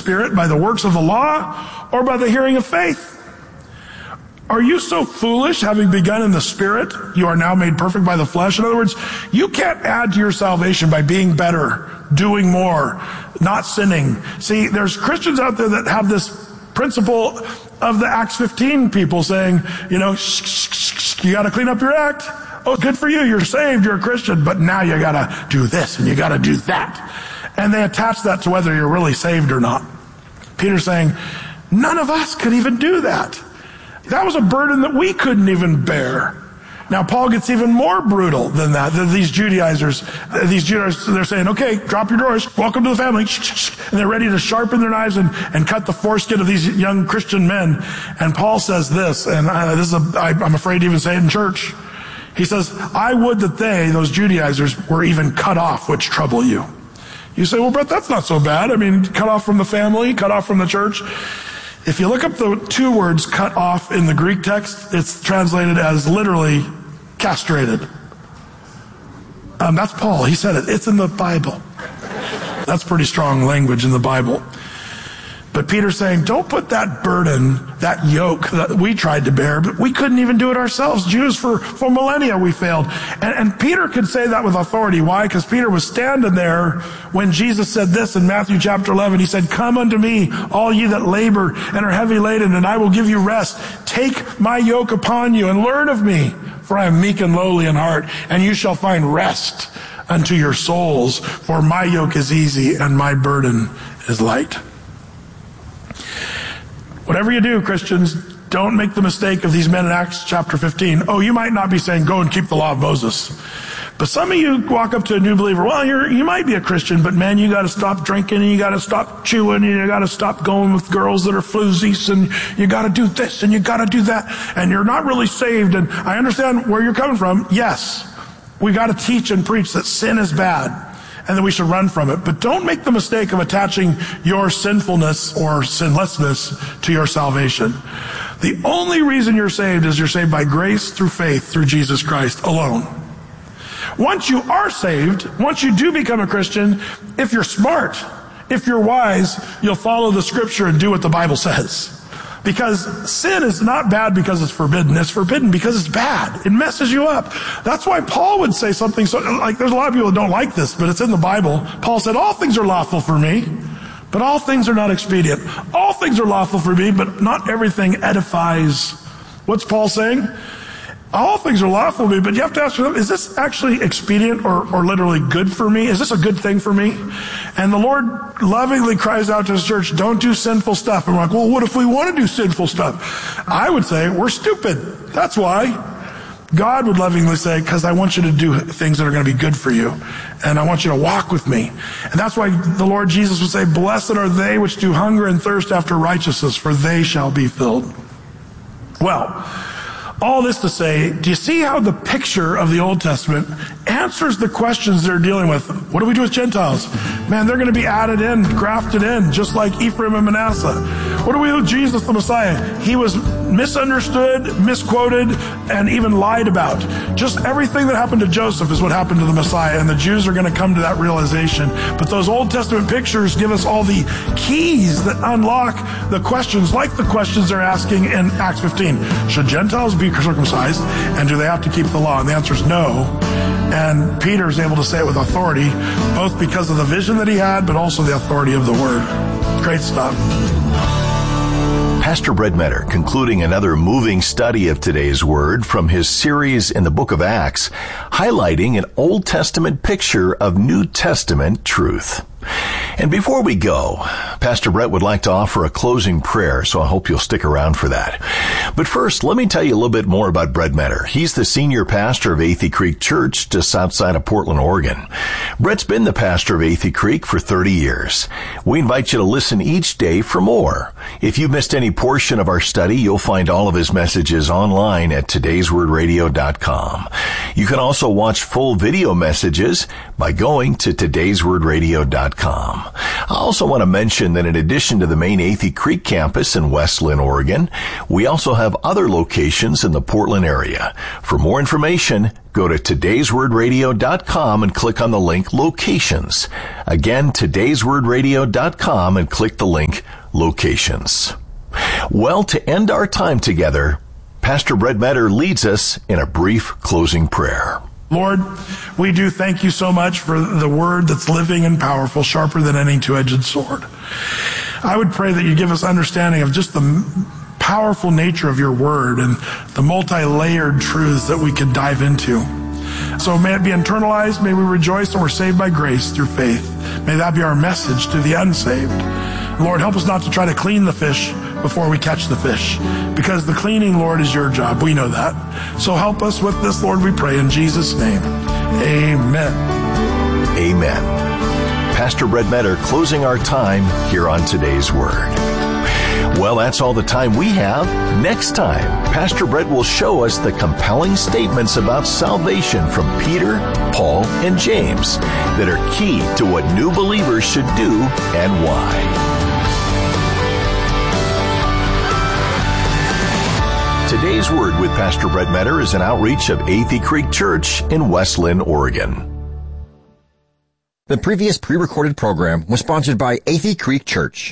Spirit by the works of the law or by the hearing of faith? Are you so foolish, having begun in the Spirit, you are now made perfect by the flesh? In other words, you can't add to your salvation by being better, doing more, not sinning. See, there's Christians out there that have this principle of the Acts 15 people saying, you know, you got to clean up your act. Oh, good for you. You're saved. You're a Christian. But now you got to do this and you got to do that. And they attach that to whether you're really saved or not. Peter's saying, none of us could even do that. That was a burden that we couldn't even bear. Now, Paul gets even more brutal than that. These Judaizers, they're saying, okay, drop your drawers, welcome to the family. And they're ready to sharpen their knives and cut the foreskin of these young Christian men. And Paul says this, and I'm afraid to even say it in church. He says, I would that they, those Judaizers, were even cut off, which trouble you. You say, well, Brett, that's not so bad. I mean, cut off from the family, cut off from the church. If you look up the two words cut off in the Greek text, it's translated as literally castrated. That's Paul. He said it. It's in the Bible. That's pretty strong language in the Bible. But Peter's saying, don't put that burden, that yoke that we tried to bear, but we couldn't even do it ourselves. Jews, for millennia we failed. And Peter could say that with authority. Why? Because Peter was standing there when Jesus said this in Matthew chapter 11. He said, come unto me, all ye that labor and are heavy laden, and I will give you rest. Take my yoke upon you and learn of me, for I am meek and lowly in heart, and you shall find rest unto your souls, for my yoke is easy and my burden is light. Whatever you do, Christians, don't make the mistake of these men in Acts chapter 15. Oh, you might not be saying, go and keep the law of Moses. But some of you walk up to a new believer, well, you might be a Christian, but man, you got to stop drinking, and you got to stop chewing, and you got to stop going with girls that are floozies, and you got to do this, and you got to do that, and you're not really saved. And I understand where you're coming from. Yes, we got to teach and preach that sin is bad, and that we should run from it. But don't make the mistake of attaching your sinfulness or sinlessness to your salvation. The only reason you're saved is you're saved by grace through faith through Jesus Christ alone. Once you are saved, once you do become a Christian, if you're smart, if you're wise, you'll follow the scripture and do what the Bible says. Because sin is not bad because it's forbidden. It's forbidden because it's bad. It messes you up. That's why Paul would say something so, like, there's a lot of people that don't like this, but it's in the Bible. Paul said, all things are lawful for me, but all things are not expedient. All things are lawful for me, but not everything edifies. What's Paul saying? All things are lawful for me, but you have to ask yourself, is this actually expedient or literally good for me? Is this a good thing for me? And the Lord lovingly cries out to his church, don't do sinful stuff. And we're like, well, what if we want to do sinful stuff? I would say, we're stupid. That's why. God would lovingly say, because I want you to do things that are going to be good for you. And I want you to walk with me. And that's why the Lord Jesus would say, blessed are they which do hunger and thirst after righteousness, for they shall be filled. Well, all this to say, do you see how the picture of the Old Testament answers the questions they're dealing with? What do we do with Gentiles? Man, they're going to be added in, grafted in, just like Ephraim and Manasseh. What do we do with Jesus the Messiah? He was misunderstood, misquoted, and even lied about. Just everything that happened to Joseph is what happened to the Messiah, and the Jews are going to come to that realization. But those Old Testament pictures give us all the keys that unlock the questions, like the questions they're asking in Acts 15. Should Gentiles be circumcised, and do they have to keep the law? And the answer is no. And Peter is able to say it with authority, both because of the vision that he had, but also the authority of the word. Great stuff. Pastor Brett Metter concluding another moving study of today's word from his series in the book of Acts, highlighting an Old Testament picture of New Testament truth. And before we go, Pastor Brett would like to offer a closing prayer, so I hope you'll stick around for that. But first, let me tell you a little bit more about Brett Metter. He's the senior pastor of Athey Creek Church just outside of Portland, Oregon. Brett's been the pastor of Athey Creek for 30 years. We invite you to listen each day for more. If you missed any portion of our study, you'll find all of his messages online at todayswordradio.com. You can also watch full video messages by going to todayswordradio.com. I also want to mention that in addition to the main Athey Creek campus in West Linn, Oregon, we also have other locations in the Portland area. For more information, go to todayswordradio.com and click on the link Locations. Again, todayswordradio.com and click the link Locations. Well, to end our time together, Pastor Brett Metter leads us in a brief closing prayer. Lord, we do thank you so much for the word that's living and powerful, sharper than any two-edged sword. I would pray that you give us understanding of just the powerful nature of your word and the multi-layered truths that we could dive into. So may it be internalized. May we rejoice that we're saved by grace through faith. May that be our message to the unsaved. Lord, help us not to try to clean the fish before we catch the fish, because the cleaning, Lord, is your job. We know that. So help us with this, Lord, we pray in Jesus' name. Amen. Amen. Pastor Brett Metter closing our time here on Today's Word. Well, that's all the time we have. Next time, Pastor Brett will show us the compelling statements about salvation from Peter, Paul, and James that are key to what new believers should do and why. Today's Word with Pastor Brett Metter is an outreach of Athey Creek Church in West Linn, Oregon. The previous pre-recorded program was sponsored by Athey Creek Church.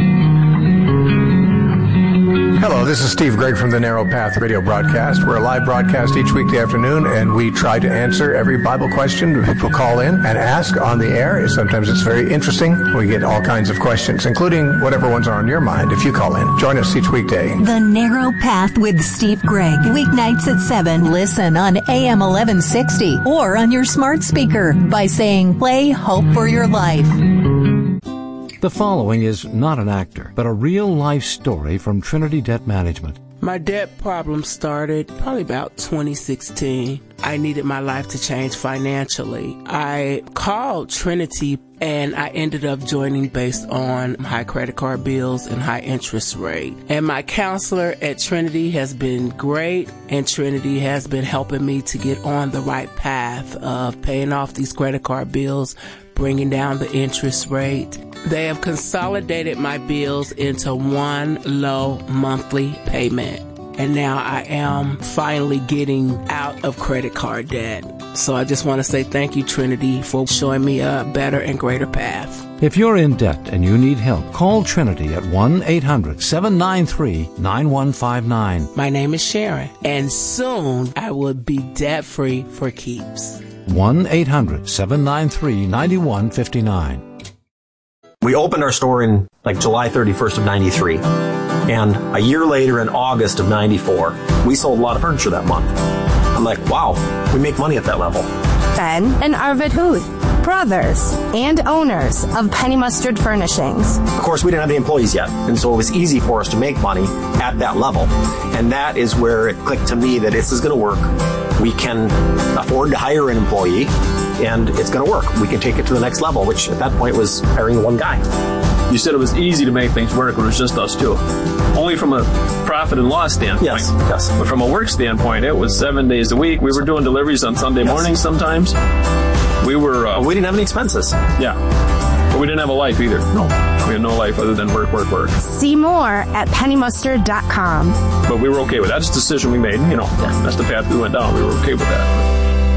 Hello, this is Steve Gregg from the Narrow Path radio broadcast. We're a live broadcast each weekday afternoon, and we try to answer every Bible question people call in and ask on the air. Sometimes it's very interesting. We get all kinds of questions, including whatever ones are on your mind if you call in. Join us each weekday. The Narrow Path with Steve Gregg. Weeknights at 7. Listen on AM 1160 or on your smart speaker by saying, play Hope for Your Life. The following is not an actor, but a real-life story from Trinity Debt Management. My debt problem started probably about 2016. I needed my life to change financially. I called Trinity and I ended up joining based on high credit card bills and high interest rate. And my counselor at Trinity has been great, and Trinity has been helping me to get on the right path of paying off these credit card bills, bringing down the interest rate. They have consolidated my bills into one low monthly payment. And now I am finally getting out of credit card debt. So I just want to say thank you, Trinity, for showing me a better and greater path. If you're in debt and you need help, call Trinity at 1-800-793-9159. My name is Sharon, and soon I will be debt-free for keeps. 1-800-793-9159. We opened our store in July 31st of 93. And a year later, in August of 94, we sold a lot of furniture that month. I'm like, wow, we make money at that level. Ben and Arvid Huth, brothers and owners of Penny Mustard Furnishings. Of course, we didn't have the employees yet, and so it was easy for us to make money at that level. And that is where it clicked to me that this is going to work. We can afford to hire an employee, and it's going to work. We can take it to the next level, which at that point was hiring one guy. You said it was easy to make things work when it was just us two. Only from a profit and loss standpoint. Yes. But from a work standpoint, it was 7 days a week. We were doing deliveries on Sunday mornings sometimes. We were... we didn't have any expenses. Yeah. But we didn't have a life either. No. We had no life other than work. See more at pennymustard.com. But we were okay with that. That's the decision we made. That's the path we went down. We were okay with that.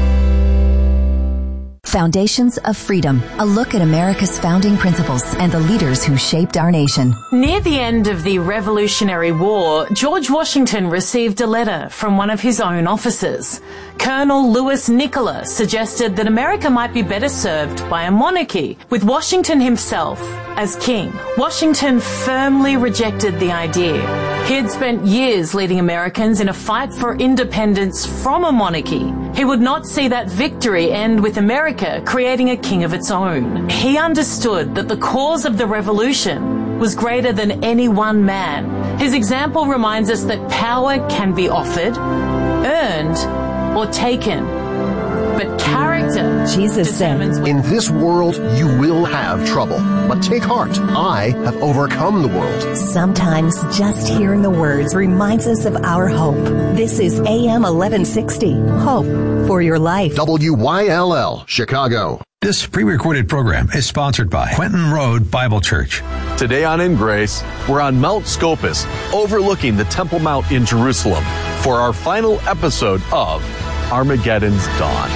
Foundations of Freedom, a look at America's founding principles and the leaders who shaped our nation. Near the end of the Revolutionary War, George Washington received a letter from one of his own officers. Colonel Louis Nicola suggested that America might be better served by a monarchy, with Washington himself as king. Washington firmly rejected the idea. He had spent years leading Americans in a fight for independence from a monarchy. He would not see that victory end with America creating a king of its own. He understood that the cause of the revolution was greater than any one man. His example reminds us that power can be offered, earned, or taken. but character. Jesus said, "In this world you will have trouble, but take heart. I have overcome the world." Sometimes just hearing the words reminds us of our hope. This is AM 1160. Hope for your life. WYLL, Chicago. This pre-recorded program is sponsored by Quentin Road Bible Church. Today on In Grace, we're on Mount Scopus, overlooking the Temple Mount in Jerusalem, for our final episode of Armageddon's Dawn.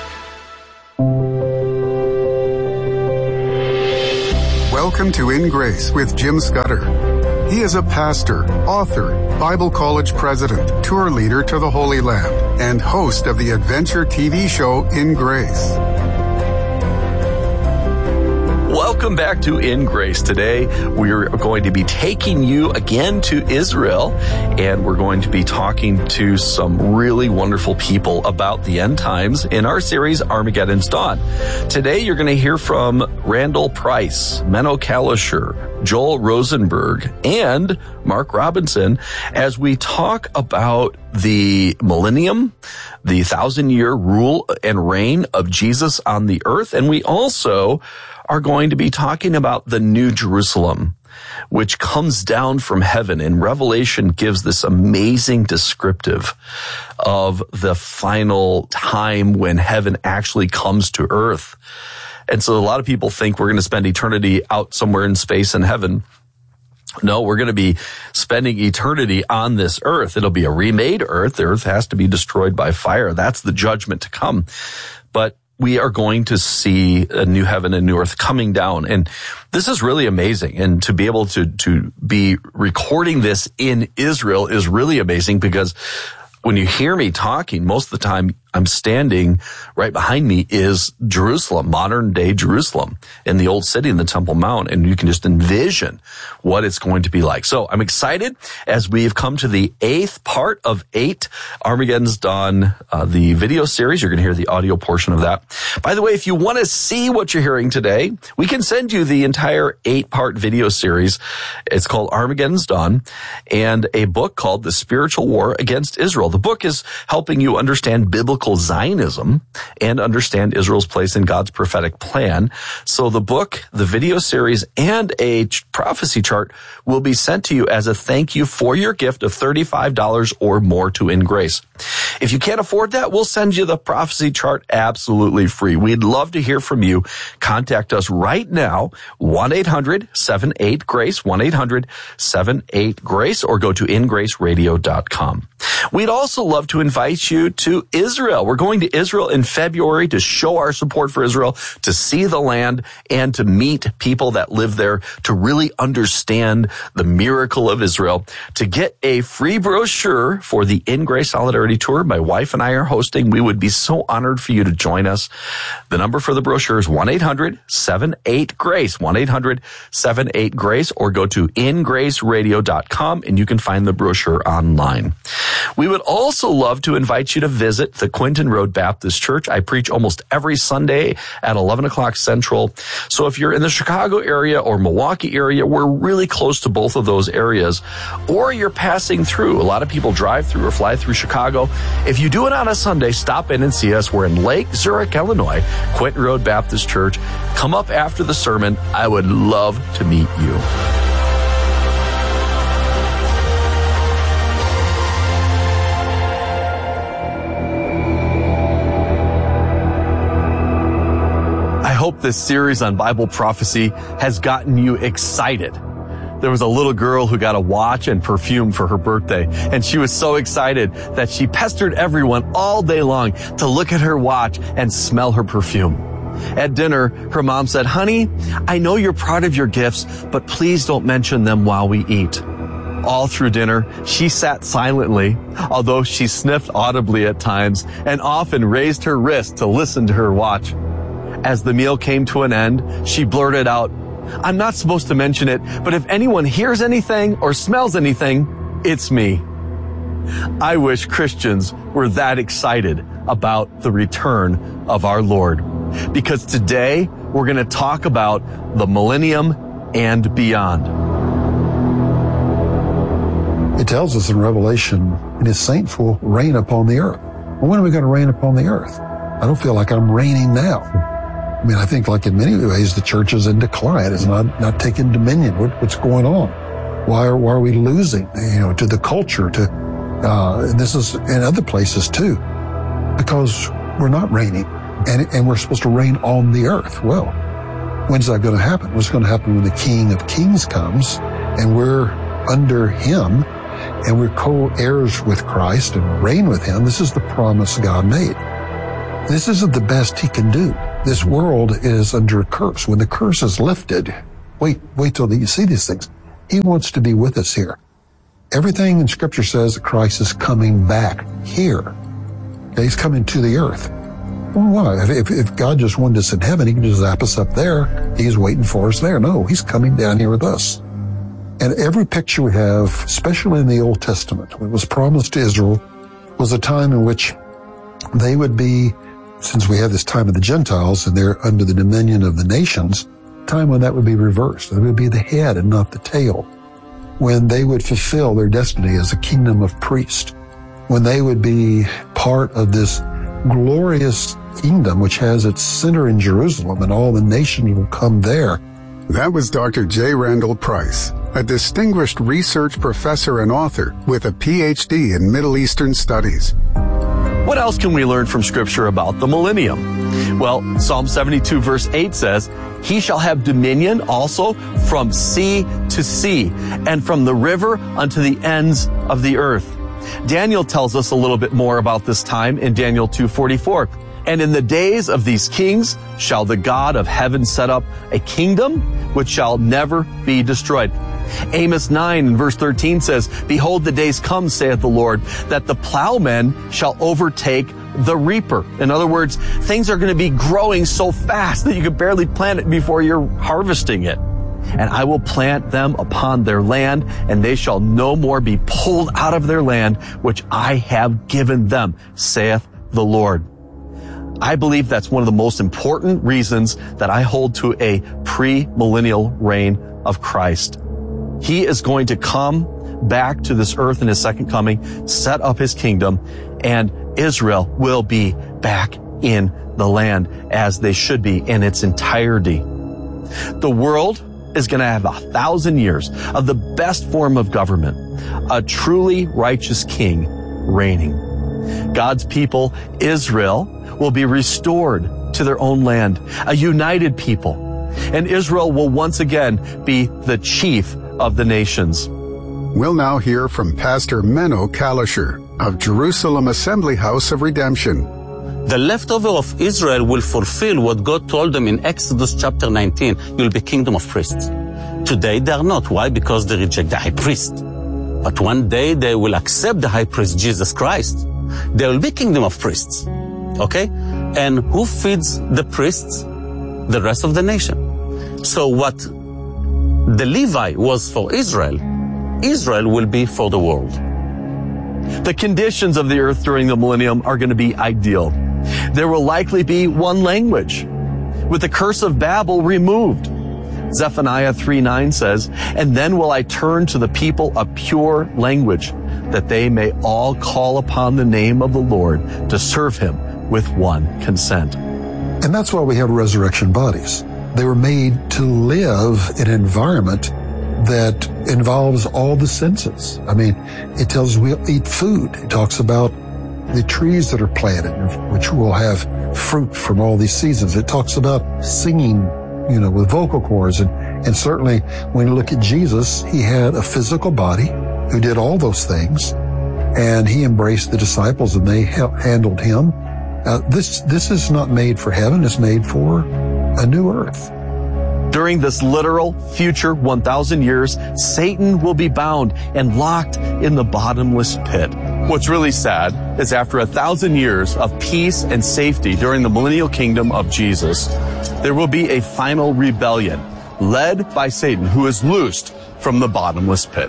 Welcome to In Grace with Jim Scudder. He is a pastor, author, Bible college president, tour leader to the Holy Land, and host of the adventure TV show In Grace. Welcome back to In Grace. Today, we're going to be taking you again to Israel, and we're going to be talking to some really wonderful people about the end times in our series, Armageddon's Dawn. Today, you're going to hear from Randall Price, Menno Kalisher, Joel Rosenberg, and Mark Robinson as we talk about the millennium, the 1,000-year rule and reign of Jesus on the earth, and we also are going to be talking about the New Jerusalem, which comes down from heaven. And Revelation gives this amazing descriptive of the final time when heaven actually comes to earth. And so a lot of people think we're going to spend eternity out somewhere in space in heaven. No, we're going to be spending eternity on this earth. It'll be a remade earth. The earth has to be destroyed by fire. That's the judgment to come. But we are going to see a new heaven and new earth coming down. And this is really amazing. And to be able to be recording this in Israel is really amazing, because when you hear me talking, most of the time I'm standing right behind me is Jerusalem, modern day Jerusalem, in the old city in the Temple Mount. And you can just envision what it's going to be like. So I'm excited as we've come to the 8th part of 8 Armageddon's Dawn, the video series. You're going to hear the audio portion of that. By the way, if you want to see what you're hearing today, we can send you the entire 8-part video series. It's called Armageddon's Dawn, and a book called The Spiritual War Against Israel. The book is helping you understand biblical Zionism and understand Israel's place in God's prophetic plan. So the book, the video series, and a prophecy chart will be sent to you as a thank you for your gift of $35 or more to In Grace. If you can't afford that, we'll send you the prophecy chart absolutely free. We'd love to hear from you. Contact us right now, 1-800-78-GRACE, 1-800-78-GRACE, or go to ingraceradio.com. We'd also love to invite you to Israel. We're going to Israel in February to show our support for Israel, to see the land, and to meet people that live there, to really understand the miracle of Israel. To get a free brochure for the In Grace Solidarity Tour, my wife and I are hosting. We would be so honored for you to join us. The number for the brochure is 1-800-78-GRACE, 1-800-78-GRACE, or go to ingraceradio.com and you can find the brochure online. We would also love to invite you to visit the Quinton Road Baptist Church. I preach almost every Sunday at 11 o'clock Central. So if you're in the Chicago area or Milwaukee area, we're really close to both of those areas. Or you're passing through. A lot of people drive through or fly through Chicago. If you do it on a Sunday, stop in and see us. We're in Lake Zurich, Illinois, Quinton Road Baptist Church. Come up after the sermon. I would love to meet you. I hope this series on Bible prophecy has gotten you excited. There was a little girl who got a watch and perfume for her birthday, and she was so excited that she pestered everyone all day long to look at her watch and smell her perfume. At dinner, her mom said, "Honey, I know you're proud of your gifts, but please don't mention them while we eat." All through dinner, she sat silently, although she sniffed audibly at times and often raised her wrist to listen to her watch. As the meal came to an end, she blurted out, "I'm not supposed to mention it, but if anyone hears anything or smells anything, it's me." I wish Christians were that excited about the return of our Lord, because today we're going to talk about the millennium and beyond. It tells us in Revelation, and his saints will reign upon the earth. Well, when are we going to reign upon the earth? I don't feel like I'm reigning now. I mean, I think like in many ways, the church is in decline. It's not taking dominion. What's going on? Why are we losing, to the culture, and this is in other places too, because we're not reigning and we're supposed to reign on the earth. Well, when's that going to happen? What's going to happen when the King of Kings comes and we're under him and we're co-heirs with Christ and reign with him? This is the promise God made. This isn't the best he can do. This world is under a curse. When the curse is lifted, wait till you see these things. He wants to be with us here. Everything in Scripture says that Christ is coming back here. Okay, he's coming to the earth. Well, why? If God just wanted us in heaven, he can just zap us up there. He's waiting for us there. No, he's coming down here with us. And every picture we have, especially in the Old Testament, when it was promised to Israel, was a time in which they would be, since we have this time of the Gentiles and they're under the dominion of the nations, time when that would be reversed. They would be the head and not the tail. When they would fulfill their destiny as a kingdom of priests. When they would be part of this glorious kingdom which has its center in Jerusalem and all the nations will come there. That was Dr. J. Randall Price, a distinguished research professor and author with a PhD in Middle Eastern Studies. What else can we learn from Scripture about the millennium? Well, Psalm 72 verse 8 says, "He shall have dominion also from sea to sea, and from the river unto the ends of the earth." Daniel tells us a little bit more about this time in Daniel 2:44. "And in the days of these kings shall the God of heaven set up a kingdom which shall never be destroyed." Amos 9 and verse 13 says, "Behold, the days come, saith the Lord, that the plowman shall overtake the reaper." In other words, things are going to be growing so fast that you can barely plant it before you're harvesting it. "And I will plant them upon their land, and they shall no more be pulled out of their land, which I have given them, saith the Lord." I believe that's one of the most important reasons that I hold to a pre-millennial reign of Christ. He is going to come back to this earth in his second coming, set up his kingdom, and Israel will be back in the land as they should be in its entirety. The world is going to have 1,000 years of the best form of government, a truly righteous king reigning. God's people, Israel, will be restored to their own land, a united people, and Israel will once again be the chief of the nations. We'll now hear from Pastor Menno Kalischer of Jerusalem Assembly House of Redemption. The leftover of Israel will fulfill what God told them in Exodus chapter 19. You'll be kingdom of priests. Today they are not. Why? Because they reject the high priest. But one day they will accept the high priest, Jesus Christ. There will be kingdom of priests. Okay? And who feeds the priests? The rest of the nation. So what the Levi was for Israel, Israel will be for the world. The conditions of the earth during the millennium are going to be ideal. There will likely be one language, with the curse of Babel removed. Zephaniah 3:9 says, "And then will I turn to the people a pure language, that they may all call upon the name of the Lord to serve him with one consent." And that's why we have resurrection bodies. They were made to live in an environment that involves all the senses. I mean, it tells us we'll eat food. It talks about the trees that are planted, which will have fruit from all these seasons. It talks about singing, with vocal cords. And certainly when you look at Jesus, he had a physical body who did all those things, and he embraced the disciples and they handled him. This is not made for heaven. It's made for a new earth. During this literal future 1,000 years, Satan will be bound and locked in the bottomless pit. What's really sad is after 1,000 years of peace and safety during the millennial kingdom of Jesus, there will be a final rebellion led by Satan, who is loosed from the bottomless pit.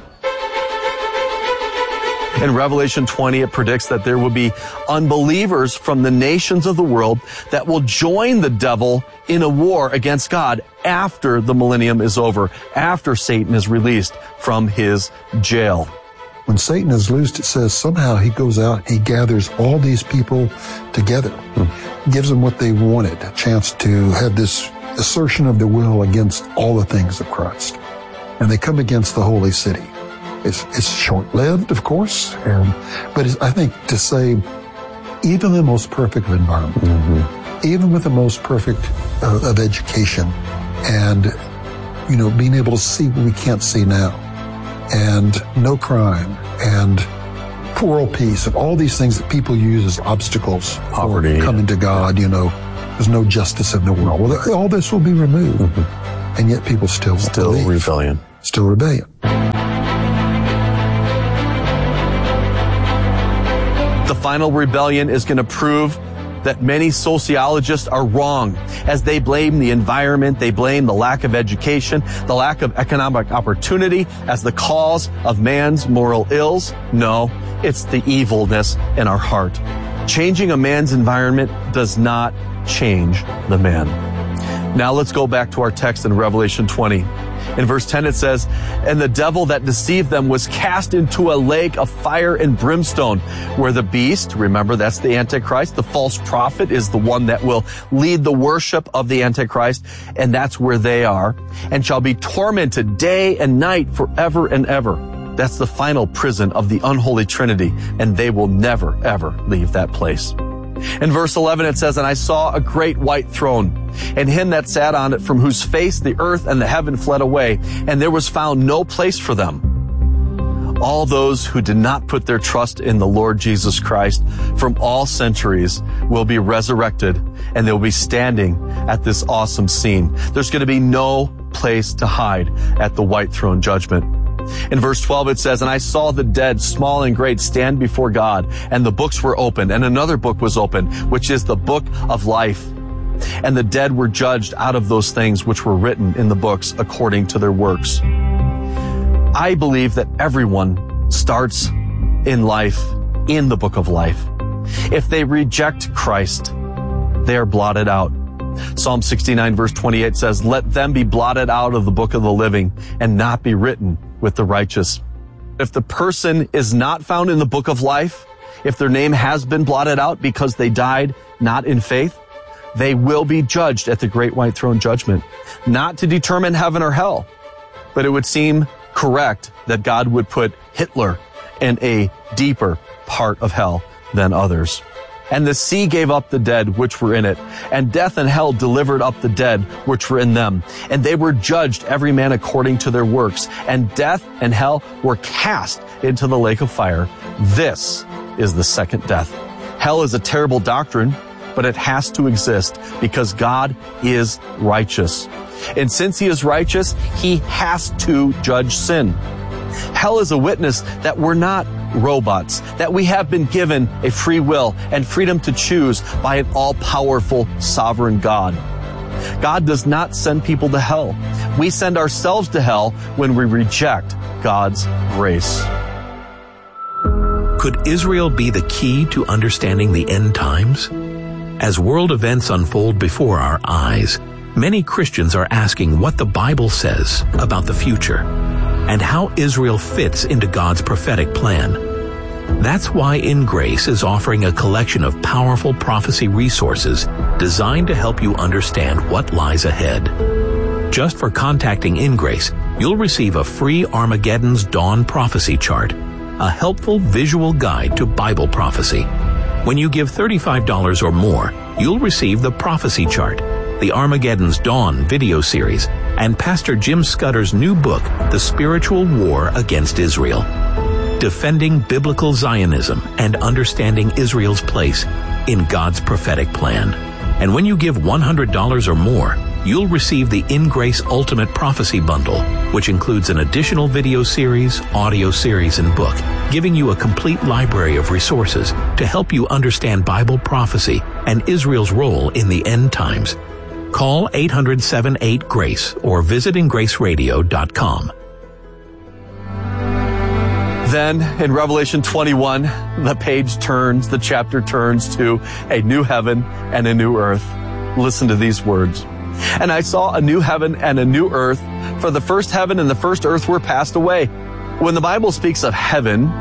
In Revelation 20, it predicts that there will be unbelievers from the nations of the world that will join the devil in a war against God after the millennium is over, after Satan is released from his jail. When Satan is loosed, it says somehow he goes out, he gathers all these people together. gives them what they wanted, a chance to have this assertion of their will against all the things of Christ. And they come against the holy city. It's short-lived, of course, but I think to say even the most perfect of environment, even with the most perfect of education, and being able to see what we can't see now, and no crime, and world peace, and all these things that people use as obstacles for coming to God, there's no justice in the world. Well, all this will be removed, and yet people still rebellion. Still rebellion. The final rebellion is going to prove that many sociologists are wrong as they blame the environment, they blame the lack of education, the lack of economic opportunity as the cause of man's moral ills. No, it's the evilness in our heart. Changing a man's environment does not change the man. Now let's go back to our text in Revelation 20. In verse 10 it says, "And the devil that deceived them was cast into a lake of fire and brimstone, where the beast," remember that's the Antichrist, the false prophet is the one that will lead the worship of the Antichrist, and that's where they are, "and shall be tormented day and night forever and ever." That's the final prison of the unholy Trinity, and they will never, ever leave that place. In verse 11 it says, "And I saw a great white throne, and him that sat on it, from whose face the earth and the heaven fled away, and there was found no place for them." All those who did not put their trust in the Lord Jesus Christ from all centuries will be resurrected, and they'll be standing at this awesome scene. There's going to be no place to hide at the white throne judgment. In verse 12 it says, "And I saw the dead, small and great, stand before God, and the books were opened, and another book was opened, which is the book of life. And the dead were judged out of those things which were written in the books according to their works." I believe that everyone starts in life in the book of life. If they reject Christ, they are blotted out. Psalm 69 verse 28 says, "Let them be blotted out of the book of the living and not be written with the righteous." If the person is not found in the book of life, if their name has been blotted out because they died not in faith, they will be judged at the great white throne judgment, not to determine heaven or hell, but it would seem correct that God would put Hitler in a deeper part of hell than others. "And the sea gave up the dead which were in it, and death and hell delivered up the dead which were in them. And they were judged every man according to their works, and death and hell were cast into the lake of fire. This is the second death." Hell is a terrible doctrine, but it has to exist because God is righteous. And since he is righteous, he has to judge sin. Hell is a witness that we're not robots, that we have been given a free will and freedom to choose by an all-powerful sovereign God. God does not send people to hell. We send ourselves to hell when we reject God's grace. Could Israel be the key to understanding the end times? As world events unfold before our eyes, many Christians are asking what the Bible says about the future and how Israel fits into God's prophetic plan. That's why In Grace is offering a collection of powerful prophecy resources designed to help you understand what lies ahead. Just for contacting In Grace, you'll receive a free Armageddon's Dawn prophecy chart, a helpful visual guide to Bible prophecy. When you give $35 or more, you'll receive the prophecy chart, the Armageddon's Dawn video series, and Pastor Jim Scudder's new book, The Spiritual War Against Israel, Defending Biblical Zionism and Understanding Israel's Place in God's Prophetic Plan. And when you give $100 or more, you'll receive the In Grace Ultimate Prophecy Bundle, which includes an additional video series, audio series, and book, giving you a complete library of resources to help you understand Bible prophecy and Israel's role in the end times. Call 800-78-GRACE or visit ingraceradio.com. Then, in Revelation 21, the page turns, the chapter turns to a new heaven and a new earth. Listen to these words. "And I saw a new heaven and a new earth, for the first heaven and the first earth were passed away." When the Bible speaks of heaven,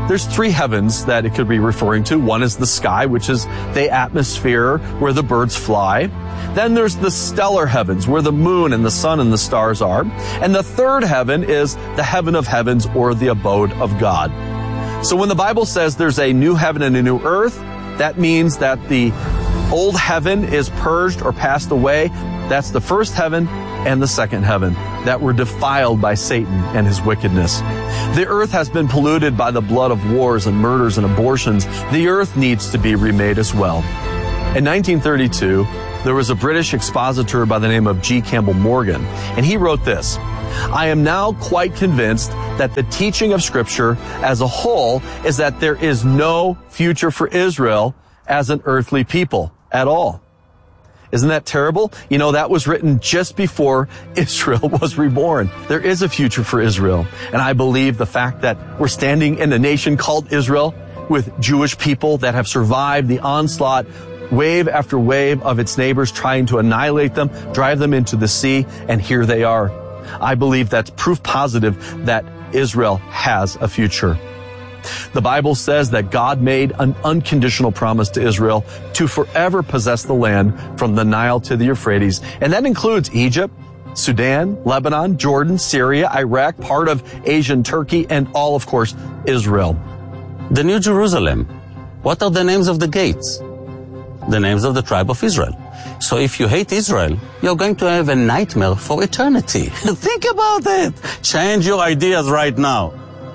There's three heavens that it could be referring to. One is the sky, which is the atmosphere where the birds fly. Then there's the stellar heavens, where the moon and the sun and the stars are. And the third heaven is the heaven of heavens, or the abode of God. So when the Bible says there's a new heaven and a new earth, that means that the old heaven is purged or passed away. That's the first heaven and the second heaven that were defiled by Satan and his wickedness. The earth has been polluted by the blood of wars and murders and abortions. The earth needs to be remade as well. In 1932, there was a British expositor by the name of G. Campbell Morgan, and he wrote this: I am now quite convinced that the teaching of Scripture as a whole is that there is no future for Israel as an earthly people at all. Isn't that terrible? You know, that was written just before Israel was reborn. There is a future for Israel. And I believe the fact that we're standing in a nation called Israel with Jewish people that have survived the onslaught, wave after wave of its neighbors trying to annihilate them, drive them into the sea, and here they are. I believe that's proof positive that Israel has a future. The Bible says that God made an unconditional promise to Israel to forever possess the land from the Nile to the Euphrates. And that includes Egypt, Sudan, Lebanon, Jordan, Syria, Iraq, part of Asian Turkey, and all, of course, Israel. The New Jerusalem. What are the names of the gates? The names of the tribe of Israel. So if you hate Israel, you're going to have a nightmare for eternity. Think about it. Change your ideas right now.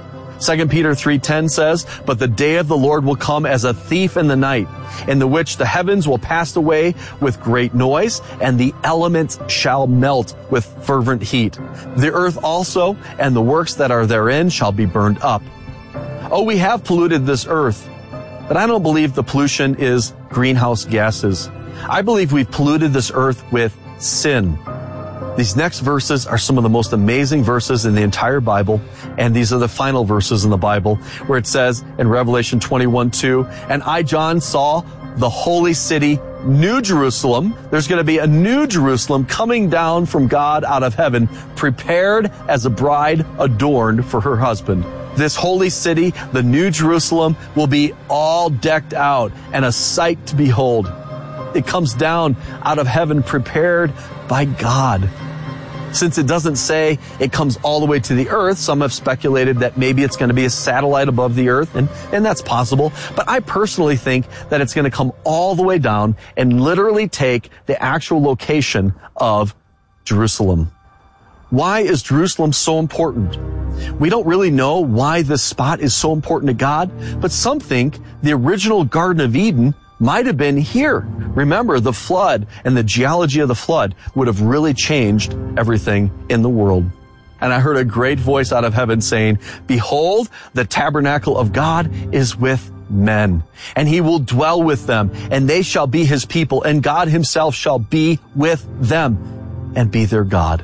2 Peter 3:10 says, but the day of the Lord will come as a thief in the night, in the which the heavens will pass away with great noise, and the elements shall melt with fervent heat. The earth also and the works that are therein shall be burned up. Oh, we have polluted this earth, but I don't believe the pollution is greenhouse gases. I believe we've polluted this earth with sin. These next verses are some of the most amazing verses in the entire Bible, and these are the final verses in the Bible, where it says in Revelation 21:2, and I, John, saw the holy city, New Jerusalem. There's going to be a new Jerusalem coming down from God out of heaven, prepared as a bride adorned for her husband. This holy city, the New Jerusalem, will be all decked out and a sight to behold. It comes down out of heaven prepared by God. Since it doesn't say it comes all the way to the earth, some have speculated that maybe it's going to be a satellite above the earth, and that's possible. But I personally think that it's going to come all the way down and literally take the actual location of Jerusalem. Why is Jerusalem so important? We don't really know why this spot is so important to God, but some think the original Garden of Eden might have been here. Remember, the flood and the geology of the flood would have really changed everything in the world. And I heard a great voice out of heaven saying, behold, the tabernacle of God is with men, and he will dwell with them, and they shall be his people, and God himself shall be with them and be their God.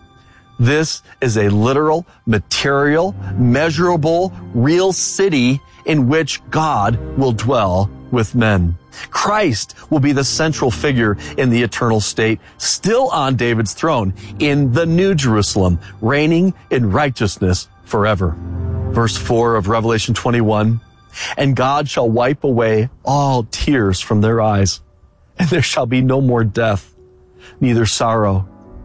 This is a literal, material, measurable, real city in which God will dwell with men. Christ will be the central figure in the eternal state, still on David's throne in the New Jerusalem, reigning in righteousness forever. Verse 4 of Revelation 21, and God shall wipe away all tears from their eyes, and there shall be no more death, neither sorrow,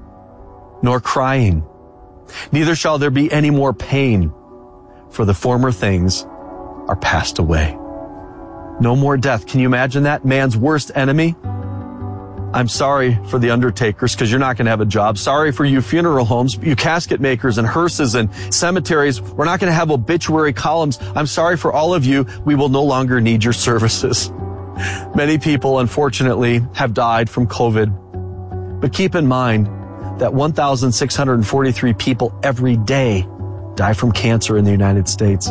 nor crying, neither shall there be any more pain, for the former things are passed away. No more death. Can you imagine that? Man's worst enemy? I'm sorry for the undertakers, because you're not going to have a job. Sorry for you funeral homes, you casket makers and hearses and cemeteries. We're not going to have obituary columns. I'm sorry for all of you. We will no longer need your services. Many people, unfortunately, have died from COVID. But keep in mind that 1,643 people every day die from cancer in the United States.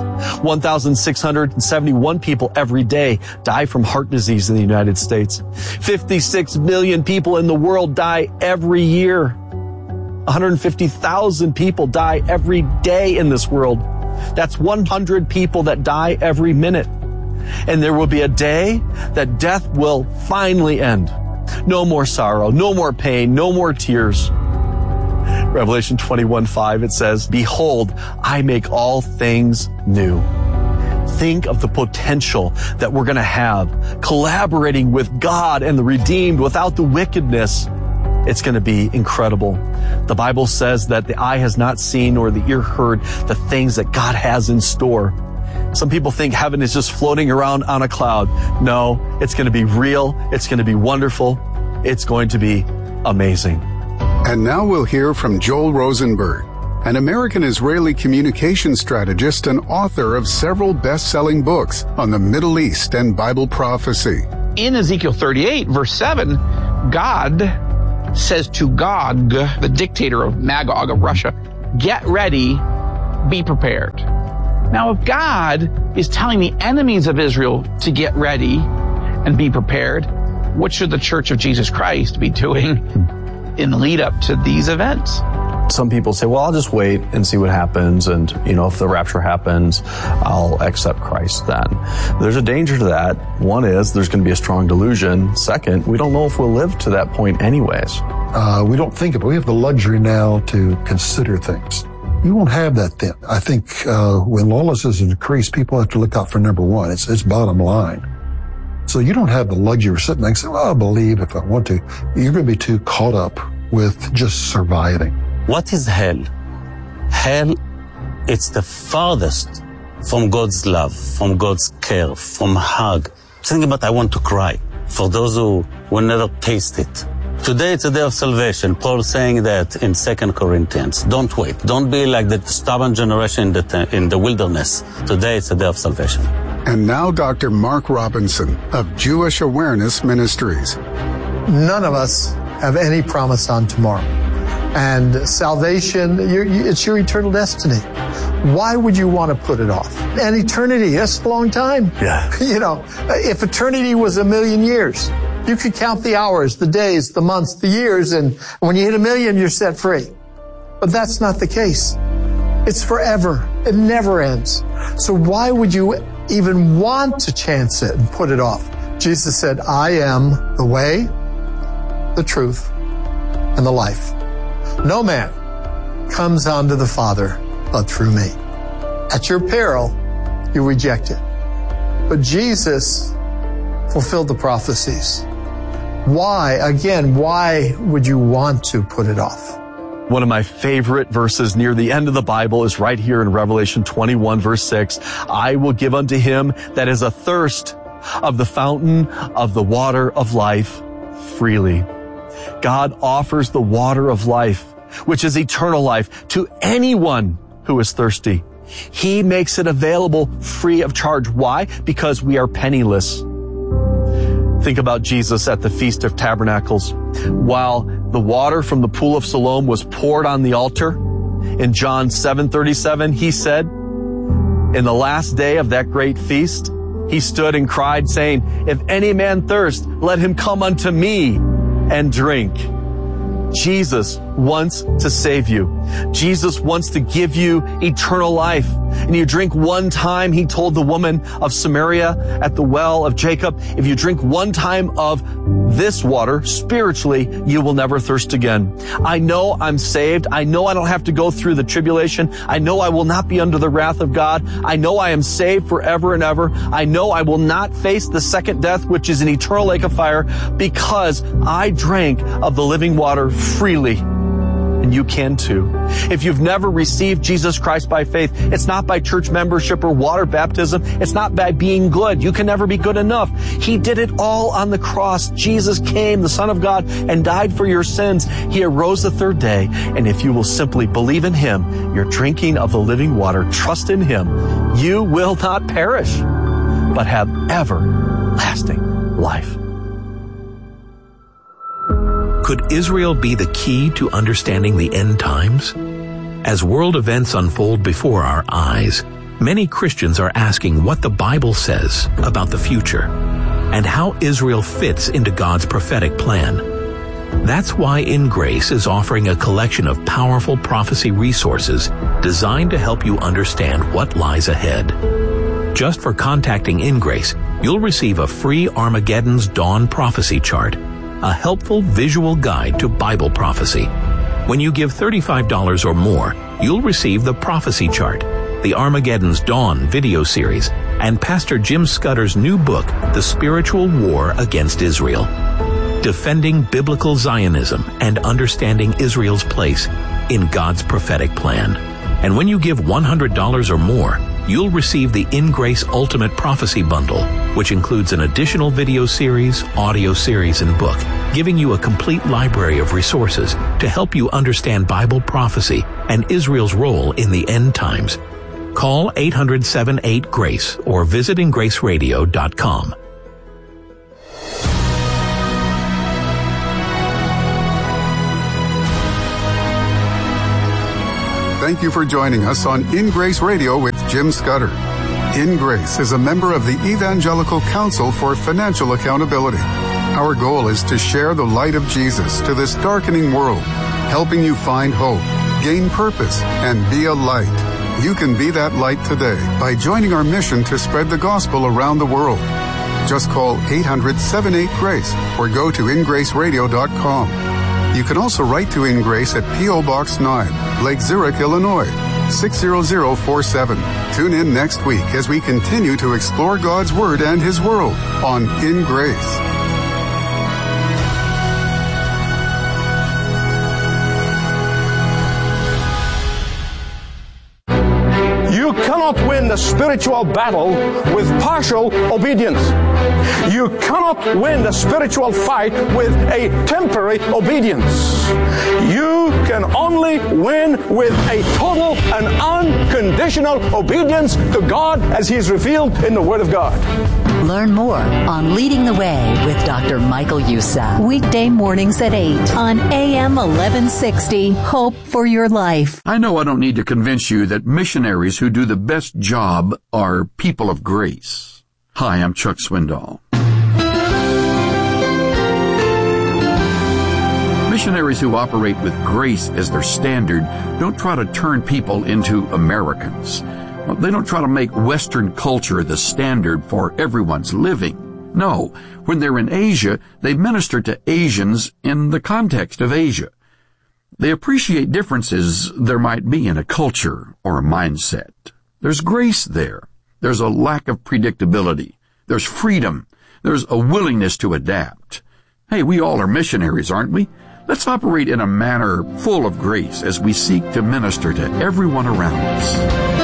1,671 people every day die from heart disease in the United States. 56 million people in the world die every year. 150,000 people die every day in this world. That's 100 people that die every minute. And there will be a day that death will finally end. No more sorrow, no more pain, no more tears. Revelation 21:5, it says, behold, I make all things new. think of the potential that we're going to have collaborating with God and the redeemed without the wickedness. It's going to be incredible. The Bible says that the eye has not seen nor the ear heard the things that God has in store. Some people think heaven is just floating around on a cloud. No, it's going to be real. It's going to be wonderful. It's going to be amazing. And now we'll hear from Joel Rosenberg, an American-Israeli communication strategist and author of several best-selling books on the Middle East and Bible prophecy. In Ezekiel 38, verse 7, God says to Gog, the dictator of Magog of Russia, get ready, be prepared. Now, if God is telling the enemies of Israel to get ready and be prepared, what should the Church of Jesus Christ be doing in the lead up to these events? Some people say, well, I'll just wait and see what happens. And, if the rapture happens, I'll accept Christ then. There's a danger to that. One is there's going to be a strong delusion. Second, we don't know if we'll live to that point anyways. We don't think of it. We have the luxury now to consider things. You won't have that then. I think when lawlessness is increased, people have to look out for number one. It's bottom line. So you don't have the luxury of sitting there and saying, well, I'll believe if I want to. You're going to be too caught up with just surviving. What is hell? Hell, it's the farthest from God's love, from God's care, from hug. Think about I want to cry for those who will never taste it. Today it's a day of salvation. Paul saying that in 2 Corinthians. Don't wait. Don't be like the stubborn generation in the wilderness. Today it's a day of salvation. And now Dr. Mark Robinson of Jewish Awareness Ministries. None of us have any promise on tomorrow. And salvation, it's your eternal destiny. Why would you want to put it off? And eternity, that's a long time. Yeah. If eternity was 1,000,000 years, you could count the hours, the days, the months, the years, and when you hit 1,000,000, you're set free. But that's not the case. It's forever. It never ends. So why would you even want to chance it and put it off? Jesus said, I am the way, the truth, and the life. No man comes unto the Father but through me. At your peril, you reject it. But Jesus fulfilled the prophecies. Why would you want to put it off? One of my favorite verses near the end of the Bible is right here in Revelation 21, verse 6. I will give unto him that is athirst of the fountain of the water of life freely. God offers the water of life, which is eternal life, to anyone who is thirsty. He makes it available free of charge. Why? Because we are penniless. Think about Jesus at the Feast of Tabernacles. While the water from the pool of Siloam was poured on the altar, in John 7:37, he said, in the last day of that great feast, he stood and cried, saying, if any man thirst, let him come unto me and drink. Jesus wants to save you. Jesus wants to give you eternal life. And you drink one time, he told the woman of Samaria at the well of Jacob, if you drink one time of this water, spiritually, you will never thirst again. I know I'm saved. I know I don't have to go through the tribulation. I know I will not be under the wrath of God. I know I am saved forever and ever. I know I will not face the second death, which is an eternal lake of fire, because I drank of the living water freely. And you can too. If you've never received Jesus Christ by faith, it's not by church membership or water baptism. It's not by being good. You can never be good enough. He did it all on the cross. Jesus came, the Son of God, and died for your sins. He arose the third day. And if you will simply believe in him, you're drinking of the living water. Trust in him. You will not perish, but have everlasting life. Could Israel be the key to understanding the end times? As world events unfold before our eyes, many Christians are asking what the Bible says about the future and how Israel fits into God's prophetic plan. That's why In Grace is offering a collection of powerful prophecy resources designed to help you understand what lies ahead. Just for contacting In Grace, you'll receive a free Armageddon's Dawn prophecy chart, a helpful visual guide to Bible prophecy. When you give $35 or more, you'll receive the prophecy chart, the Armageddon's Dawn video series, and Pastor Jim Scudder's new book, The Spiritual War Against Israel. Defending Biblical Zionism and Understanding Israel's Place in God's Prophetic Plan. And when you give $100 or more, you'll receive the In Grace Ultimate Prophecy Bundle, which includes an additional video series, audio series, and book, giving you a complete library of resources to help you understand Bible prophecy and Israel's role in the end times. Call 800-78-GRACE or visit ingraceradio.com. Thank you for joining us on In Grace Radio with Jim Scudder. In Grace is a member of the Evangelical Council for Financial Accountability. Our goal is to share the light of Jesus to this darkening world, helping you find hope, gain purpose, and be a light. You can be that light today by joining our mission to spread the gospel around the world. Just call 800-78-GRACE or go to ingraceradio.com. You can also write to In Grace at P.O. Box 9, Lake Zurich, Illinois, 60047. Tune in next week as we continue to explore God's Word and His world on In Grace. You cannot win the spiritual battle with partial obedience. You cannot win the spiritual fight with a temporary obedience. You can only win with a total and unconditional obedience to God as He is revealed in the Word of God. Learn more on Leading the Way with Dr. Michael Youssef. Weekday mornings at 8 on AM 1160. Hope for your life. I know I don't need to convince you that missionaries who do the best job are people of grace. Hi, I'm Chuck Swindoll. Missionaries who operate with grace as their standard don't try to turn people into Americans. They don't try to make Western culture the standard for everyone's living. No, when they're in Asia, they minister to Asians in the context of Asia. They appreciate differences there might be in a culture or a mindset. There's grace there. There's a lack of predictability. There's freedom. There's a willingness to adapt. Hey, we all are missionaries, aren't we? Let's operate in a manner full of grace as we seek to minister to everyone around us.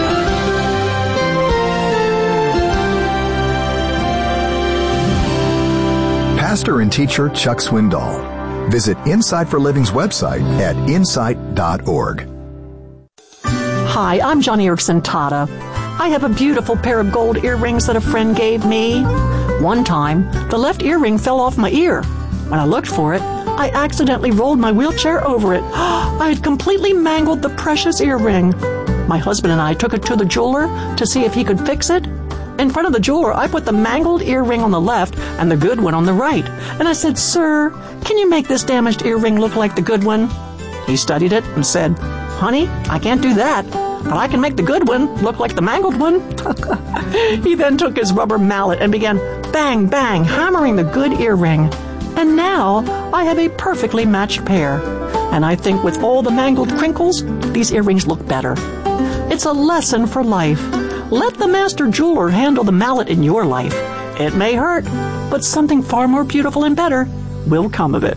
Pastor and teacher Chuck Swindoll. Visit Insight for Living's website at insight.org. Hi, I'm Johnny Erickson Tata. I have a beautiful pair of gold earrings that a friend gave me. One time, the left earring fell off my ear. When I looked for it, I accidentally rolled my wheelchair over it. I had completely mangled the precious earring. My husband and I took it to the jeweler to see if he could fix it. In front of the jeweler, I put the mangled earring on the left and the good one on the right. And I said, "Sir, can you make this damaged earring look like the good one?" He studied it and said, "Honey, I can't do that, but I can make the good one look like the mangled one." He then took his rubber mallet and began bang, bang, hammering the good earring. And now I have a perfectly matched pair. And I think with all the mangled crinkles, these earrings look better. It's a lesson for life. Let the master jeweler handle the mallet in your life. It may hurt, but something far more beautiful and better will come of it.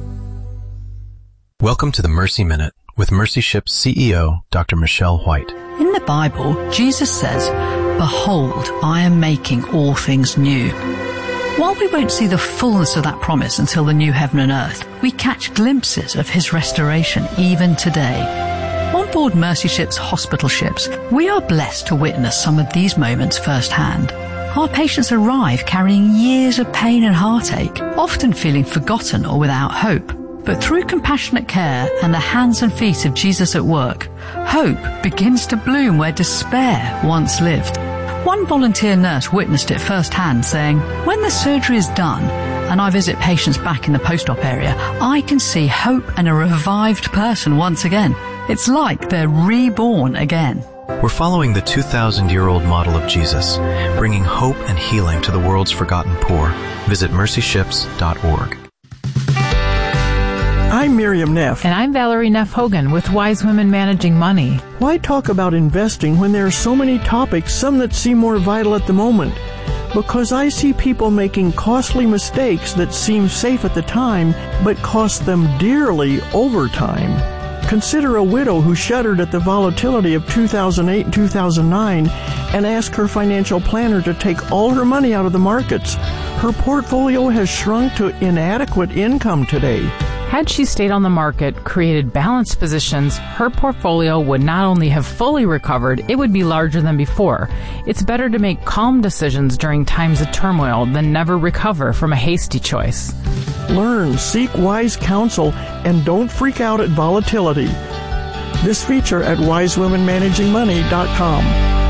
Welcome to the Mercy Minute with Mercy Ship's CEO, Dr. Michelle White. In the Bible, Jesus says, "Behold, I am making all things new." While we won't see the fullness of that promise until the new heaven and earth, we catch glimpses of His restoration even today. On board Mercy Ship's hospital ships, we are blessed to witness some of these moments firsthand. Our patients arrive carrying years of pain and heartache, often feeling forgotten or without hope. But through compassionate care and the hands and feet of Jesus at work, hope begins to bloom where despair once lived. One volunteer nurse witnessed it firsthand, saying, "When the surgery is done and I visit patients back in the post-op area, I can see hope and a revived person once again. It's like they're reborn again." We're following the 2,000-year-old model of Jesus, bringing hope and healing to the world's forgotten poor. Visit mercyships.org. I'm Miriam Neff. And I'm Valerie Neff Hogan with Wise Women Managing Money. Why talk about investing when there are so many topics, some that seem more vital at the moment? Because I see people making costly mistakes that seem safe at the time, but cost them dearly over time. Consider a widow who shuddered at the volatility of 2008 and 2009 and asked her financial planner to take all her money out of the markets. Her portfolio has shrunk to inadequate income today. Had she stayed on the market, created balanced positions, her portfolio would not only have fully recovered, it would be larger than before. It's better to make calm decisions during times of turmoil than never recover from a hasty choice. Learn, seek wise counsel, and don't freak out at volatility. This feature at wisewomenmanagingmoney.com.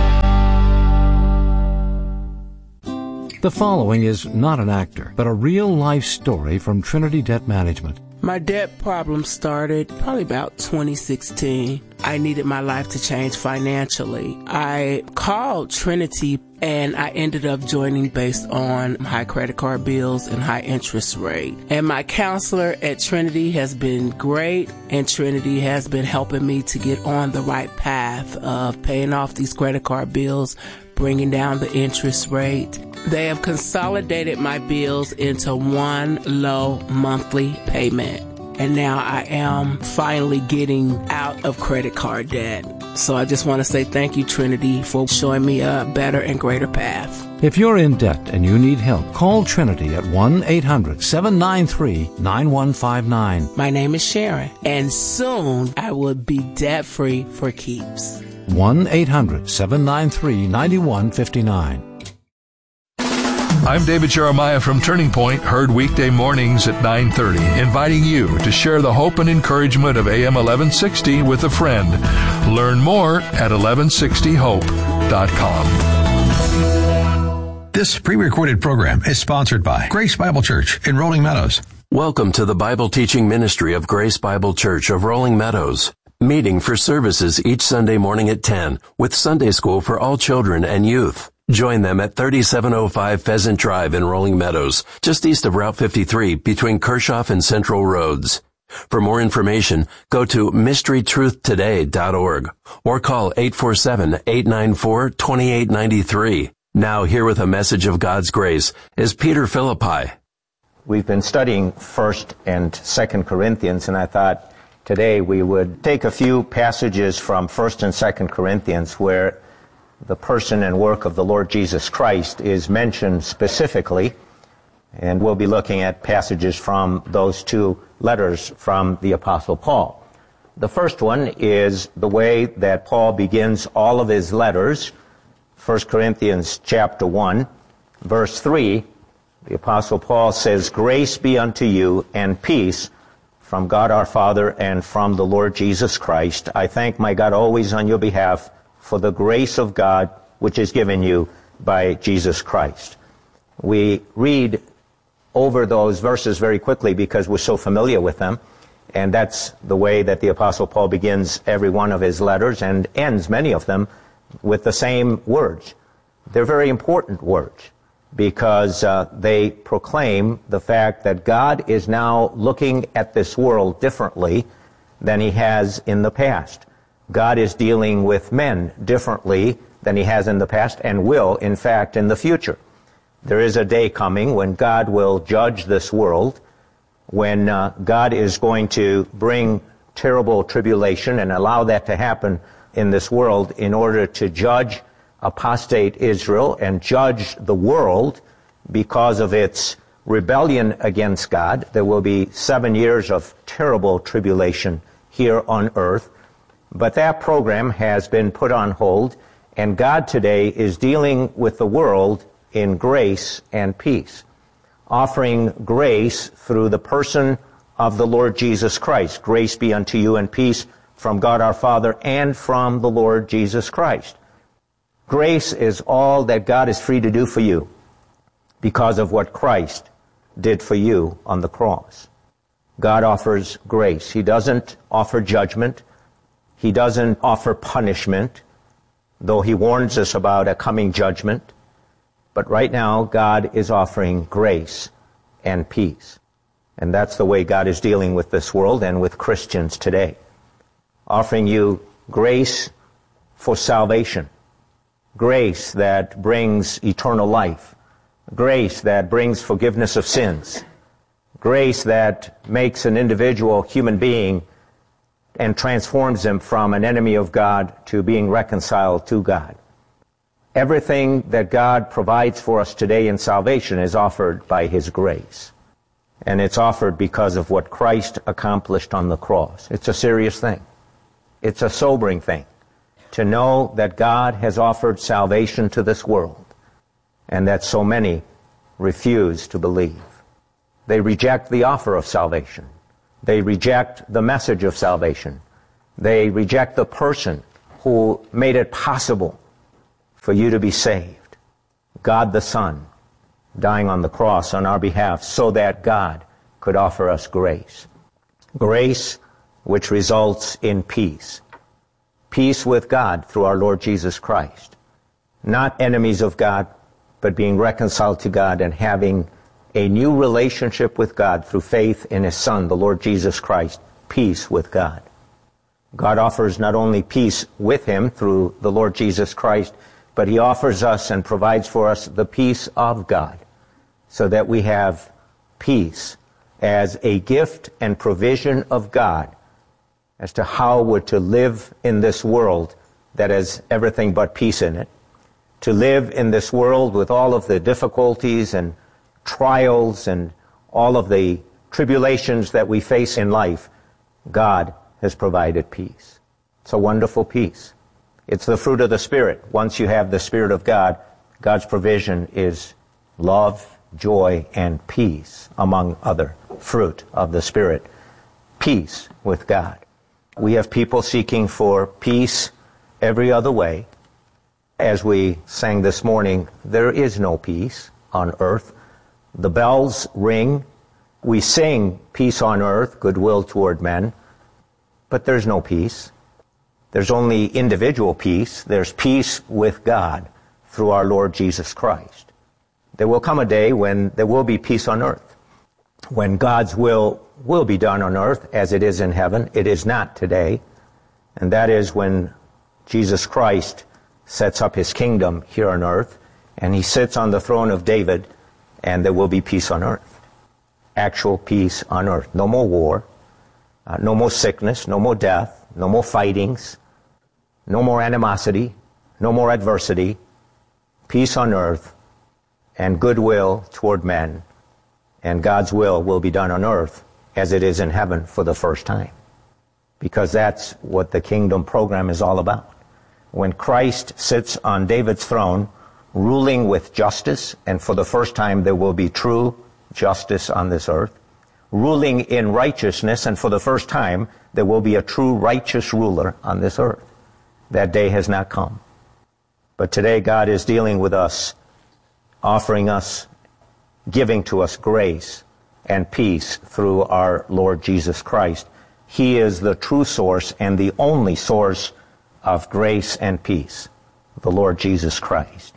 The following is not an actor, but a real-life story from Trinity Debt Management. My debt problem started probably about 2016. I needed my life to change financially. I called Trinity and I ended up joining based on high credit card bills and high interest rate. And my counselor at Trinity has been great, and Trinity has been helping me to get on the right path of paying off these credit card bills, bringing down the interest rate. They have consolidated my bills into one low monthly payment. And now I am finally getting out of credit card debt. So I just want to say thank you, Trinity, for showing me a better and greater path. If you're in debt and you need help, call Trinity at 1-800-793-9159. My name is Sharon, and soon I will be debt-free for keeps. 1-800-793-9159. I'm David Jeremiah from Turning Point, heard weekday mornings at 9:30, inviting you to share the hope and encouragement of AM 1160 with a friend. Learn more at 1160hope.com. This pre-recorded program is sponsored by Grace Bible Church in Rolling Meadows. Welcome to the Bible teaching ministry of Grace Bible Church of Rolling Meadows. Meeting for services each Sunday morning at 10 with Sunday school for all children and youth. Join them at 3705 Pheasant Drive in Rolling Meadows, just east of Route 53 between Kershaw and Central Roads. For more information, go to mysterytruthtoday.org or call 847-894-2893. Now here with a message of God's grace is Peter Philippi. We've been studying 1st and 2nd Corinthians, and I thought today we would take a few passages from 1st and 2nd Corinthians where the person and work of the Lord Jesus Christ is mentioned specifically, and we'll be looking at passages from those two letters from the Apostle Paul. The first one is the way that Paul begins all of his letters. 1 Corinthians chapter 1, verse 3, the Apostle Paul says, "Grace be unto you and peace from God our Father and from the Lord Jesus Christ. I thank my God always on your behalf for the grace of God which is given you by Jesus Christ." We read over those verses very quickly because we're so familiar with them, and that's the way that the Apostle Paul begins every one of his letters and ends many of them with the same words. They're very important words because they proclaim the fact that God is now looking at this world differently than he has in the past. God is dealing with men differently than he has in the past and will, in fact, in the future. There is a day coming when God will judge this world, when God is going to bring terrible tribulation and allow that to happen in this world in order to judge apostate Israel and judge the world because of its rebellion against God. There will be 7 years of terrible tribulation here on earth. But that program has been put on hold, and God today is dealing with the world in grace and peace, offering grace through the person of the Lord Jesus Christ. Grace be unto you and peace from God our Father and from the Lord Jesus Christ. Grace is all that God is free to do for you because of what Christ did for you on the cross. God offers grace. He doesn't offer judgment. He doesn't offer punishment, though he warns us about a coming judgment. But right now, God is offering grace and peace. And that's the way God is dealing with this world and with Christians today. Offering you grace for salvation. Grace that brings eternal life. Grace that brings forgiveness of sins. Grace that makes an individual human being and transforms him from an enemy of God to being reconciled to God. Everything that God provides for us today in salvation is offered by His grace. And it's offered because of what Christ accomplished on the cross. It's a serious thing. It's a sobering thing to know that God has offered salvation to this world and that so many refuse to believe. They reject the offer of salvation. They reject the message of salvation. They reject the person who made it possible for you to be saved. God the Son, dying on the cross on our behalf so that God could offer us grace. Grace which results in peace. Peace with God through our Lord Jesus Christ. Not enemies of God, but being reconciled to God and having a new relationship with God through faith in His Son, the Lord Jesus Christ. Peace with God. God offers not only peace with Him through the Lord Jesus Christ, but He offers us and provides for us the peace of God, so that we have peace as a gift and provision of God as to how we're to live in this world that has everything but peace in it. To live in this world with all of the difficulties and trials and all of the tribulations that we face in life, God has provided peace. It's a wonderful peace. It's the fruit of the Spirit. Once you have the Spirit of God, God's provision is love, joy, and peace, among other fruit of the Spirit. Peace with God. We have people seeking for peace every other way. As we sang this morning, there is no peace on earth. The bells ring. We sing peace on earth, goodwill toward men. But there's no peace. There's only individual peace. There's peace with God through our Lord Jesus Christ. There will come a day when there will be peace on earth, when God's will be done on earth as it is in heaven. It is not today. And that is when Jesus Christ sets up His kingdom here on earth, and He sits on the throne of David, and there will be peace on earth. Actual peace on earth. No more war, no more sickness, no more death, no more fightings, no more animosity, no more adversity, peace on earth, and goodwill toward men, and God's will be done on earth as it is in heaven for the first time. Because that's what the kingdom program is all about. When Christ sits on David's throne, ruling with justice, and for the first time there will be true justice on this earth, ruling in righteousness, and for the first time there will be a true righteous ruler on this earth. That day has not come. But today God is dealing with us, offering us, giving to us grace and peace through our Lord Jesus Christ. He is the true source and the only source of grace and peace, the Lord Jesus Christ.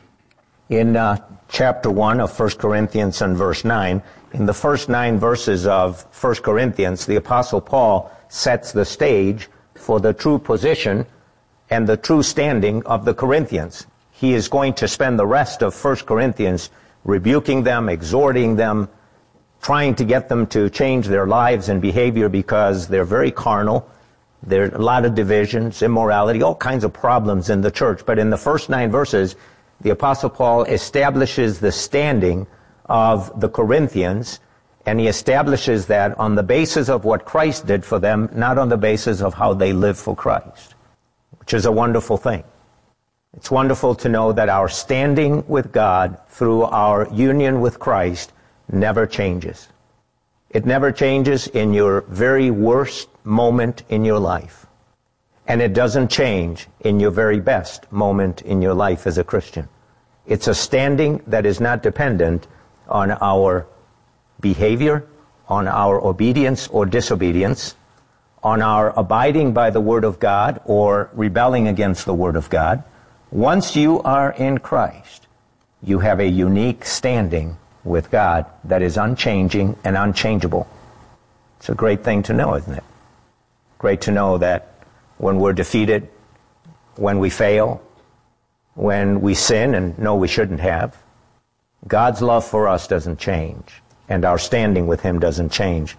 In chapter 1 of 1 Corinthians and verse 9, in the first 9 verses of 1 Corinthians, the Apostle Paul sets the stage for the true position and the true standing of the Corinthians. He is going to spend the rest of 1 Corinthians rebuking them, exhorting them, trying to get them to change their lives and behavior because they're very carnal. There are a lot of divisions, immorality, all kinds of problems in the church. But in the first 9 verses, the Apostle Paul establishes the standing of the Corinthians, and he establishes that on the basis of what Christ did for them, not on the basis of how they live for Christ, which is a wonderful thing. It's wonderful to know that our standing with God through our union with Christ never changes. It never changes in your very worst moment in your life. And it doesn't change in your very best moment in your life as a Christian. It's a standing that is not dependent on our behavior, on our obedience or disobedience, on our abiding by the Word of God or rebelling against the Word of God. Once you are in Christ, you have a unique standing with God that is unchanging and unchangeable. It's a great thing to know, isn't it? Great to know that when we're defeated, when we fail, when we sin and know we shouldn't have, God's love for us doesn't change, and our standing with Him doesn't change.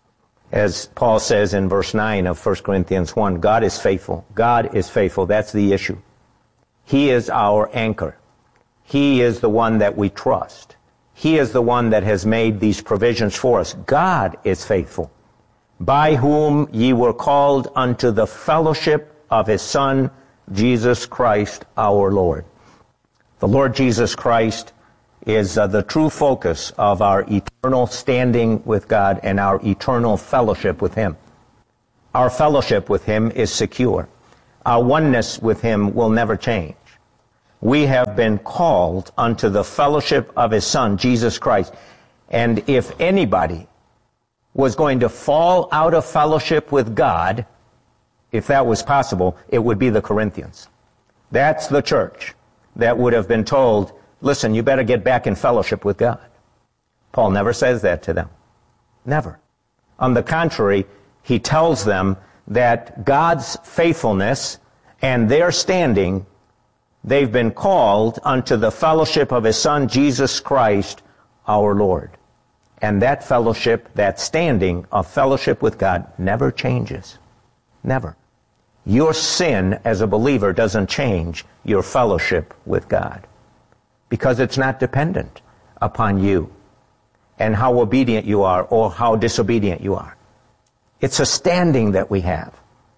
As Paul says in verse 9 of 1 Corinthians 1, God is faithful. God is faithful. That's the issue. He is our anchor. He is the one that we trust. He is the one that has made these provisions for us. God is faithful, by whom ye were called unto the fellowship of His Son, Jesus Christ our Lord. The Lord Jesus Christ is the true focus of our eternal standing with God and our eternal fellowship with Him. Our fellowship with Him is secure. Our oneness with Him will never change. We have been called unto the fellowship of His Son, Jesus Christ. And if anybody was going to fall out of fellowship with God, if that was possible, it would be the Corinthians. That's the church that would have been told, listen, you better get back in fellowship with God. Paul never says that to them. Never. On the contrary, he tells them that God's faithfulness and their standing, they've been called unto the fellowship of His Son, Jesus Christ, our Lord. And that fellowship, that standing of fellowship with God never changes. Never. Your sin as a believer doesn't change your fellowship with God, because it's not dependent upon you and how obedient you are or how disobedient you are. It's a standing that we have.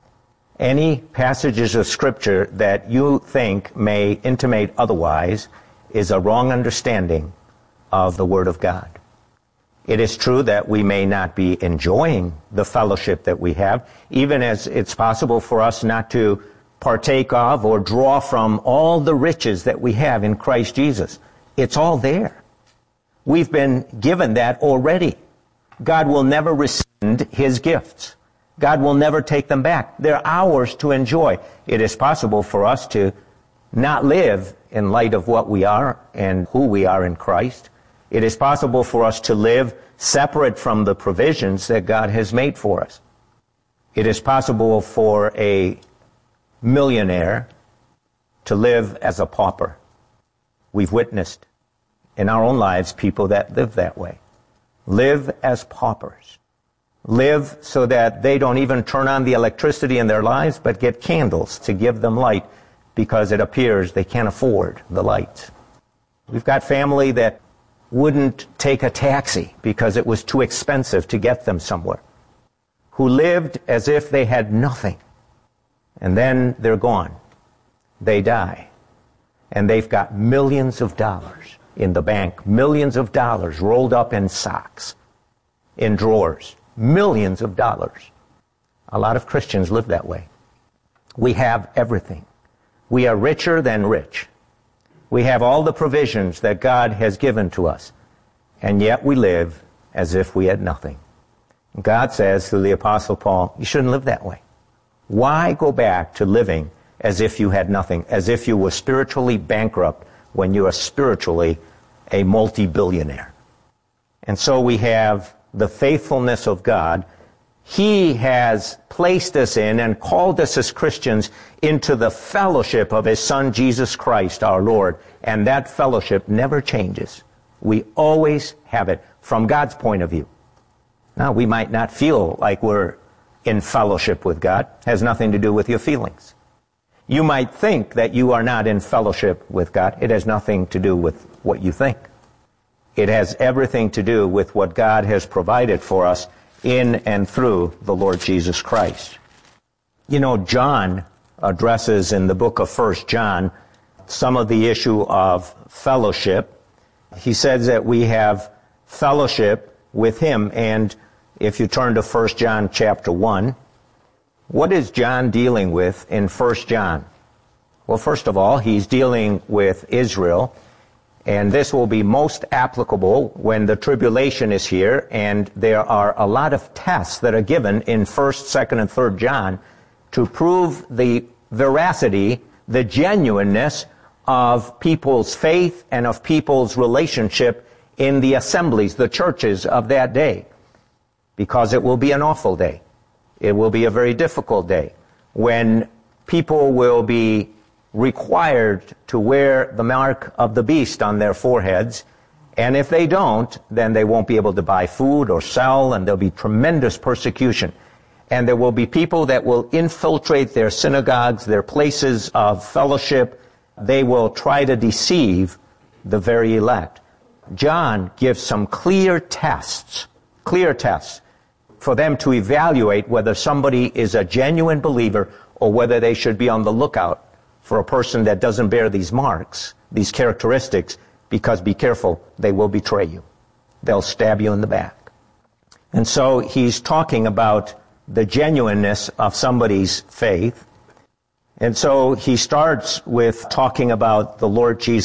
Any passages of Scripture that you think may intimate otherwise is a wrong understanding of the Word of God. It is true that we may not be enjoying the fellowship that we have, even as it's possible for us not to partake of or draw from all the riches that we have in Christ Jesus. It's all there. We've been given that already. God will never rescind His gifts. God will never take them back. They're ours to enjoy. It is possible for us to not live in light of what we are and who we are in Christ. It is possible for us to live separate from the provisions that God has made for us. It is possible for a millionaire to live as a pauper. We've witnessed in our own lives people that live that way. Live as paupers. Live so that they don't even turn on the electricity in their lives, but get candles to give them light because it appears they can't afford the lights. We've got family that wouldn't take a taxi because it was too expensive to get them somewhere, who lived as if they had nothing, and then they're gone. They die, and they've got millions of dollars in the bank, millions of dollars rolled up in socks, in drawers, millions of dollars. A lot of Christians live that way. We have everything. We are richer than rich. We have all the provisions that God has given to us, and yet we live as if we had nothing. God says through the Apostle Paul, you shouldn't live that way. Why go back to living as if you had nothing, as if you were spiritually bankrupt when you are spiritually a multi-billionaire? And so we have the faithfulness of God. He has placed us in and called us as Christians into the fellowship of His Son, Jesus Christ, our Lord. And that fellowship never changes. We always have it from God's point of view. Now, we might not feel like we're in fellowship with God. It has nothing to do with your feelings. You might think that you are not in fellowship with God. It has nothing to do with what you think. It has everything to do with what God has provided for us in and through the Lord Jesus Christ. You know, John addresses in the book of 1 John some of the issue of fellowship. He says that we have fellowship with Him, and if you turn to 1 John chapter 1, what is John dealing with in 1 John? Well, first of all, he's dealing with Israel, and this will be most applicable when the tribulation is here, and there are a lot of tests that are given in 1st, 2nd, and 3rd John to prove the veracity, the genuineness of people's faith and of people's relationship in the assemblies, the churches of that day. because it will be an awful day. It will be a very difficult day when people will be required to wear the mark of the beast on their foreheads, and if they don't, then they won't be able to buy food or sell, and there'll be tremendous persecution. And there will be people that will infiltrate their synagogues, their places of fellowship. They will try to deceive the very elect. John gives some clear tests for them to evaluate whether somebody is a genuine believer or whether they should be on the lookout for a person that doesn't bear these marks, these characteristics, because be careful, they will betray you. They'll stab you in the back. And so he's talking about the genuineness of somebody's faith. And so he starts with talking about the Lord Jesus